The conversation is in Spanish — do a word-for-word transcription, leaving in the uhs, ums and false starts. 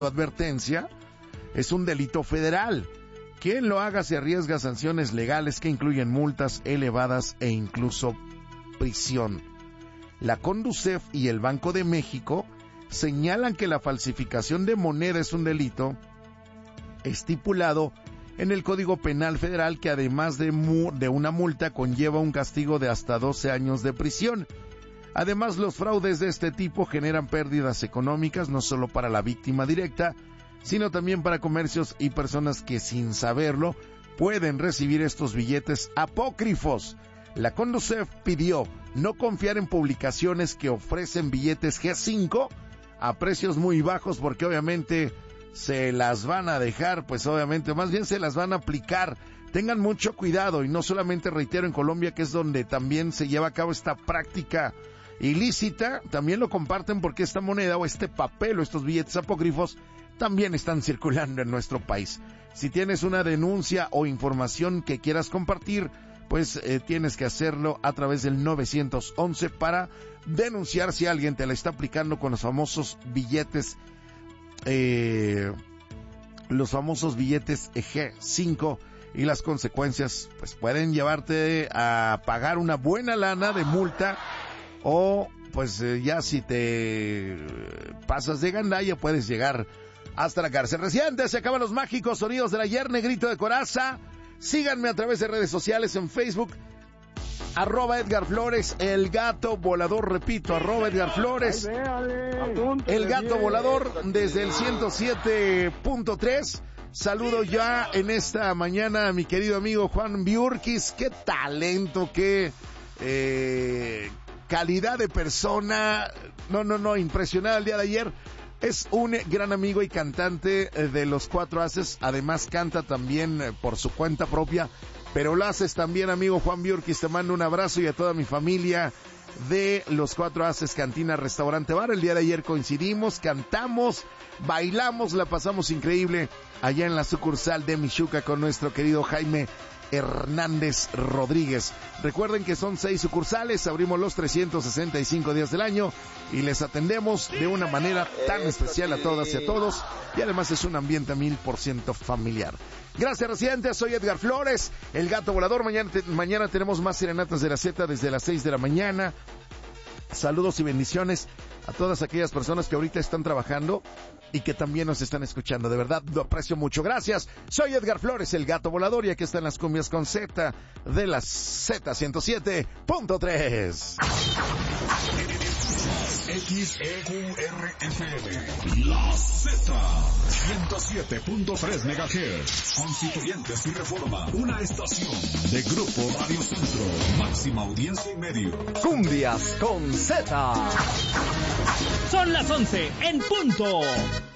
advertencia es un delito federal. Quien lo haga se arriesga a sanciones legales que incluyen multas elevadas e incluso prisión. La Conducef y el Banco de México señalan que la falsificación de moneda es un delito estipulado en el Código Penal Federal que además de, mu- de una multa conlleva un castigo de hasta doce años de prisión. Además, los fraudes de este tipo generan pérdidas económicas no solo para la víctima directa, sino también para comercios y personas que sin saberlo pueden recibir estos billetes apócrifos. La Conducef pidió no confiar en publicaciones que ofrecen billetes G cinco a precios muy bajos porque obviamente se las van a dejar, pues obviamente, más bien se las van a aplicar. Tengan mucho cuidado y no solamente reitero en Colombia, que es donde también se lleva a cabo esta práctica ilícita, también lo comparten porque esta moneda o este papel o estos billetes apócrifos también están circulando en nuestro país. Si tienes una denuncia o información que quieras compartir, pues eh, tienes que hacerlo a través del nueve once para denunciar si alguien te la está aplicando con los famosos billetes, eh, los famosos billetes G cinco, y las consecuencias pues pueden llevarte a pagar una buena lana de multa o pues eh, ya si te pasas de gandalla puedes llegar hasta la cárcel. Residentes, se acaban los mágicos sonidos del ayer, Negrito de Coraza. Síganme a través de redes sociales en Facebook, arroba Edgar Flores, el gato volador, repito, arroba Edgar Flores, el gato volador desde el ciento siete punto tres. Saludo ya en esta mañana a mi querido amigo Juan Biurquis. Qué talento, qué eh, calidad de persona. No, no, no, impresionada el día de ayer. Es un gran amigo y cantante de Los Cuatro Haces. Además canta también por su cuenta propia. Pero lo haces también, amigo Juan Biurquis. Te mando un abrazo y a toda mi familia de Los Cuatro Haces, Cantina, Restaurante, Bar. El día de ayer coincidimos, cantamos, bailamos, la pasamos increíble allá en la sucursal de Michuca con nuestro querido Jaime Hernández Rodríguez. Recuerden que son seis sucursales, abrimos los trescientos sesenta y cinco días del año y les atendemos de una manera tan especial a todas y a todos, y además es un ambiente mil por ciento familiar. Gracias, residentes, soy Edgar Flores, el gato volador. Mañana, te, mañana tenemos más serenatas de la Z desde las seis de la mañana. Saludos y bendiciones a todas aquellas personas que ahorita están trabajando y que también nos están escuchando. De verdad, lo aprecio mucho. Gracias. Soy Edgar Flores, el gato volador, y aquí están las cumbias con Z de la Z ciento siete punto tres. X E Q R F M, la Z, ciento siete punto tres megahertz, Constituyentes y Reforma, una estación de Grupo Radio Centro, máxima audiencia y medio. Cumbias con Z. Son las once en punto.